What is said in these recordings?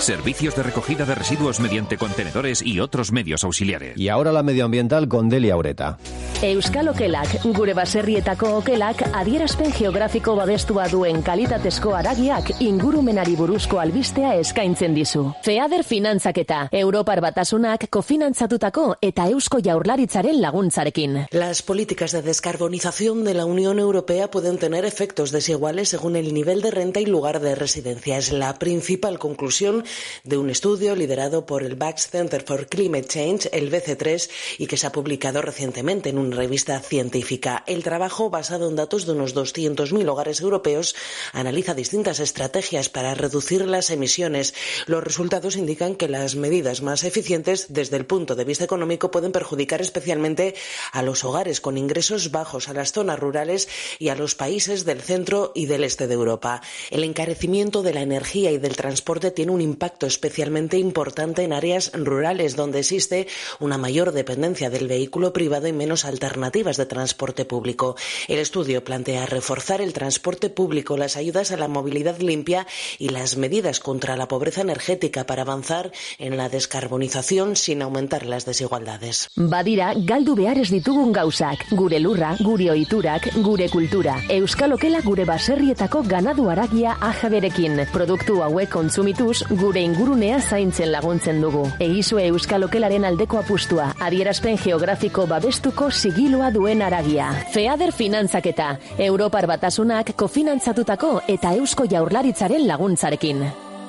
Servicios de recogida de residuos mediante contenedores y otros medios auxiliares. Y ahora la medioambiental con Delia Ureta. Euskal Okelak, gure baserrietako okelak adierazpen geografiko babestua duen kalitatezko haragiak ingurumenari buruzko albistea eskaintzen dizu. FEADER finantzaketa, Europar Batasunak kofinantzatutako eta Eusko Jaurlaritzaren laguntzarekin. Las políticas de descarbonización de la Unión Europea pueden tener efectos desiguales según el nivel de renta y lugar de residencia. Es la principal conclusión de un estudio liderado por el Bax Center for Climate Change, el BC3, y que se ha publicado recientemente en una revista científica. El trabajo, basado en datos de unos 200.000 hogares europeos, analiza distintas estrategias para reducir las emisiones. Los resultados indican que las medidas más eficientes desde el punto de vista económico pueden perjudicar especialmente a los hogares con ingresos bajos, a las zonas rurales y a los países del centro y del este de Europa. El encarecimiento de la energía y del transporte tiene un impacto especialmente importante en áreas rurales donde existe una mayor dependencia del vehículo privado y menos alternativas de transporte público. El estudio plantea reforzar el transporte público, las ayudas a la movilidad limpia y las medidas contra la pobreza energética para avanzar en la descarbonización sin aumentar las desigualdades. Badira, galdu behar ez ditugun gauzak, gure lurra, gure ohiturak, gure kultura. Euskal Okela gure baserrietako ganadu haragia ajaberekin. Produktu hauek kontsumituz, gure ingurunea zaintzen laguntzen dugu. Egizue Euskal Okelaren aldeko apustua, adierazpen geografiko babestuko sigiloa duen haragia. FEADER finantzaketa, Europar Batasunak kofinantzatutako eta Eusko Jaurlaritzaren laguntzarekin.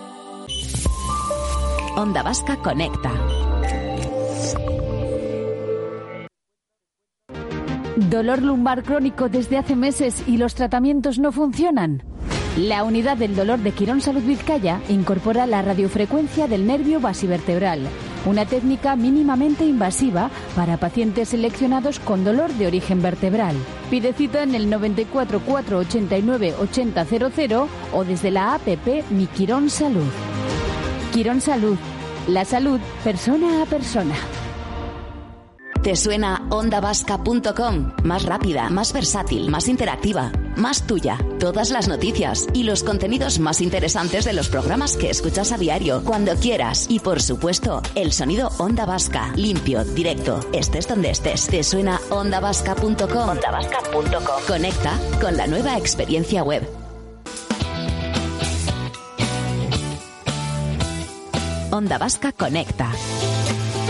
Onda Vasca Conecta. ¿Dolor lumbar crónico desde hace meses y los tratamientos no funcionan? La unidad del dolor de Quirón Salud Vizcaya incorpora la radiofrecuencia del nervio basivertebral, una técnica mínimamente invasiva para pacientes seleccionados con dolor de origen vertebral. Pide cita en el 94 489 8000 o desde la APP Mi Quirón Salud. Quirón Salud, la salud persona a persona. ¿Te suena ondavasca.com? Más rápida, más versátil, más interactiva, más tuya. Todas las noticias y los contenidos más interesantes de los programas que escuchas a diario, cuando quieras. Y por supuesto, el sonido Onda Vasca, limpio, directo, estés donde estés. ¿Te suena ondavasca.com? Ondavasca.com. Conecta con la nueva experiencia web. Onda Vasca conecta.